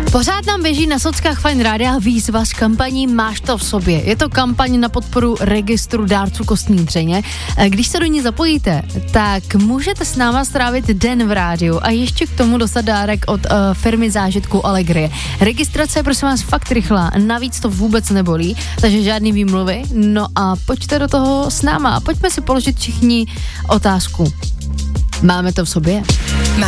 Pořád nám běží na sockách Fajn rádia výzva s kampaní Máš to v sobě. Je to kampaň na podporu registru dárců kostní dřeně. Když se do ní zapojíte, tak můžete s náma strávit den v rádiu a ještě k tomu dostat dárek od firmy zážitku Allegrie. Registrace je prosím vás fakt rychlá, navíc to vůbec nebolí, takže žádný výmluvy. No a pojďte do toho s náma a pojďme si položit všichni otázku. Máme to v sobě?